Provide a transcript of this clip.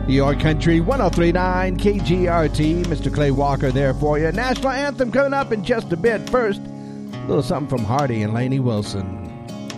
Your Country 103.9 KGRT. Mr. Clay Walker there for you. National anthem coming up in just a bit. First, a little something from Hardy and Lainey Wilson.